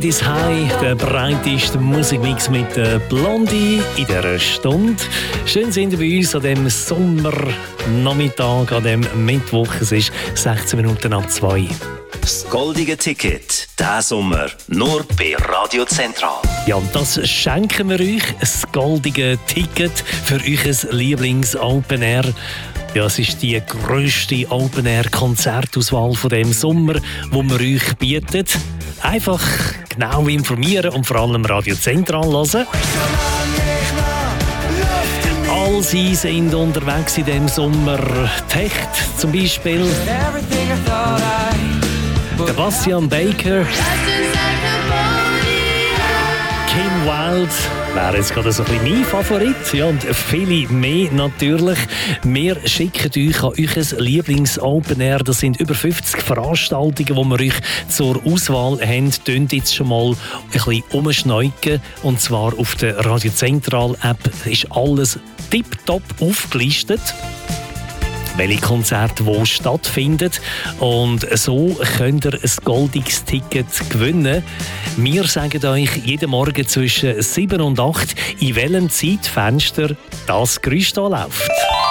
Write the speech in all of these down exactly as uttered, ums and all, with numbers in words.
Das High, der breiteste Musikmix mit der Blondie in dieser Stunde. Schön sind wir bei uns an diesem Sommernachmittag, an diesem Mittwoch. Es ist sechzehn Minuten ab zwei. Das goldige Ticket, diesen Sommer, nur bei Radio Zentral. Ja, und das schenken wir euch, das goldige Ticket für euer Lieblings-Open Air. Ja, es ist die grösste Open-Air-Konzertauswahl von dem Sommer, wo wir euch bieten. Einfach genau informieren und vor allem Radio Zentral hören. All sie sind unterwegs in diesem Sommer. Techt zum Beispiel. Sebastian Baker. Kim Wilde wäre jetzt gerade so ein bisschen mein Favorit. Ja, und viele mehr natürlich. Wir schicken euch an euer Lieblings-Open Air. Das sind über fünfzig Veranstaltungen, die wir euch zur Auswahl haben. Tönt jetzt schon mal ein bisschen umschneuken. Und zwar auf der Radio Zentral-App ist alles tipptopp aufgelistet, welche Konzerte wo stattfinden. Und so könnt ihr ein goldiges Ticket gewinnen. Wir sagen euch jeden Morgen zwischen sieben und acht, in welchem Zeitfenster das Geräusch hier läuft.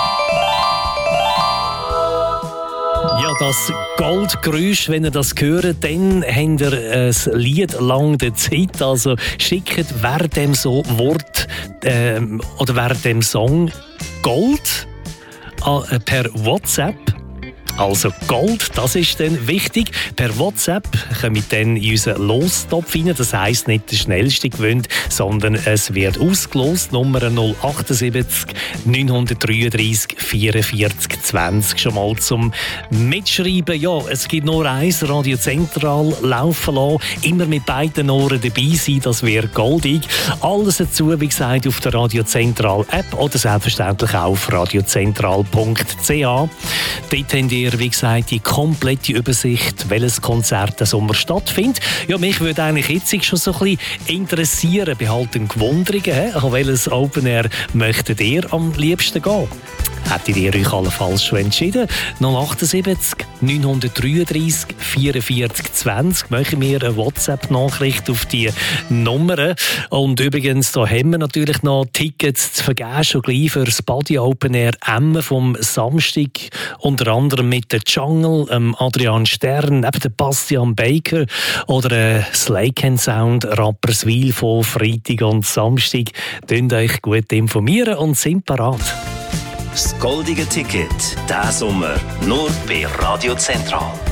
Ja, das Goldgeräusch, wenn ihr das hört, dann habt ihr ein Lied lang der Zeit. Also schickt während dem so Wort äh, oder während dem Song Gold per WhatsApp. Also Gold, das ist dann wichtig. Per WhatsApp kommen dann in unseren Lostopf rein. Das heisst nicht der schnellste gewinnt, sondern es wird ausgelost. Nummer null sieben acht neun drei drei vier vier zwanzig. Schon mal zum Mitschreiben. Ja, es gibt nur eins, Radio Zentral laufen lassen. Immer mit beiden Ohren dabei sein, das wäre goldig. Alles dazu, wie gesagt, auf der Radio Zentral App oder selbstverständlich auch auf radiozentral punkt c h. Dort habt ihr, wie gesagt, die komplette Übersicht, welches Konzert im Sommer stattfindet. Ja, mich würde eigentlich jetzt schon so ein bisschen interessieren, behalten Gewundungen, an welches Open Air möchtet ihr am liebsten gehen? Hättet ihr euch allenfalls schon entschieden? null sieben acht neun drei drei vier vier zwanzig. Machen wir eine WhatsApp-Nachricht auf die Nummern. Und übrigens, da haben wir natürlich noch Tickets zu vergeben, schon gleich für das Body Open Air Emmen vom Samstag. Unter anderem mit der Jungle, ähm, Adrian Stern, eben der Bastian Baker oder äh, Slake and Sound, Rapperswil von Freitag und Samstag. Könnt euch gut informieren und sind parat. Das goldige Ticket, diesen Sommer, nur bei Radio Zentral.